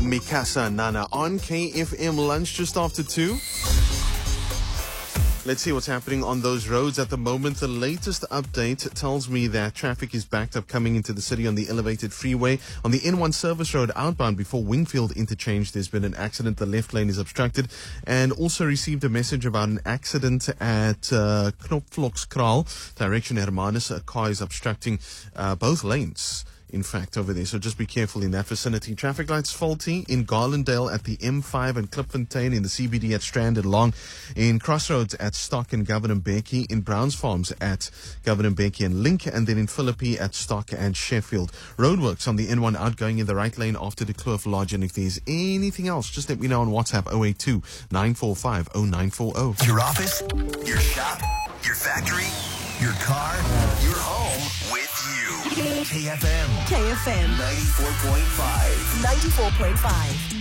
Mikasa Nana on KFM lunch just after 2. Let's see what's happening on those roads at the moment. The latest update tells me that traffic is backed up coming into the city on the elevated freeway. On the N1 service road outbound before Wingfield interchange, there's been an accident. The left lane is obstructed. And also received a message about an accident at Knopflokskraal, direction Hermanus. A car is obstructing both lanes. In fact, over there. So just be careful in that vicinity. Traffic lights faulty in Garlandale at the M5 and Klipfontein, in the CBD at Strand and Long, in Crossroads at Stock and Governor Mbeki, in Browns Farms at Governor Mbeki and Link, and then in Philippi at Stock and Sheffield. Roadworks on the N1 outgoing in the right lane after the Kloof Lodge. And if there's anything else, just let me know on WhatsApp 082 945 0940. Your office, your shop, your factory, your car, your home with you. KFM. KFM 94.5. 94.5.